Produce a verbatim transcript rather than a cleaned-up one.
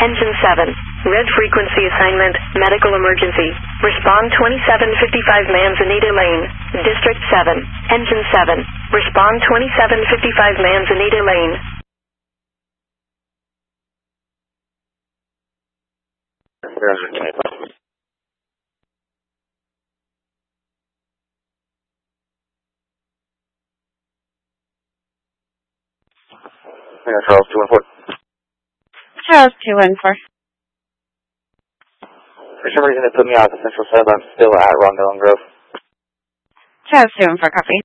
Engine seven. Red frequency assignment, medical emergency. Respond twenty-seven fifty-five Manzanita Lane, District seven. Engine seven. Respond twenty-seven fifty-five Manzanita Lane. Yeah, Charles two one four. Charles two one four. For some reason it put me out of the Central Sub. I'm still at Rondell and Grove. Charles two one four, copy.